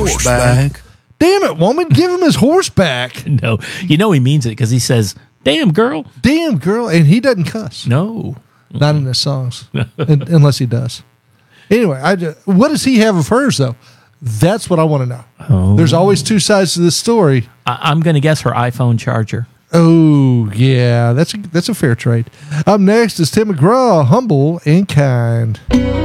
horseback. Damn it, woman, give him his horse back. No, he means it because he says, "Damn girl." Damn girl, and he doesn't cuss. No, Not in his songs, unless he does. Anyway, what does he have of hers, though? That's what I want to know. Oh. There's always two sides to this story. I'm going to guess her iPhone charger. Oh, yeah, that's a fair trade. Up next is Tim McGraw, Humble and Kind.